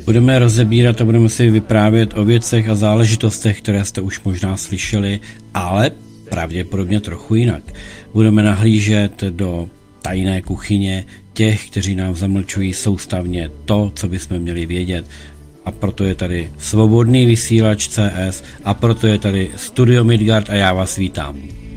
Budeme rozebírat a budeme si vyprávět o věcech a záležitostech, které jste už možná slyšeli, ale pravděpodobně trochu jinak. Budeme nahlížet do tajné kuchyně těch, kteří nám zamlčují soustavně to, co bychom měli vědět. A proto je tady Svobodný vysílač CS a proto je tady Studio Midgard a já vás vítám.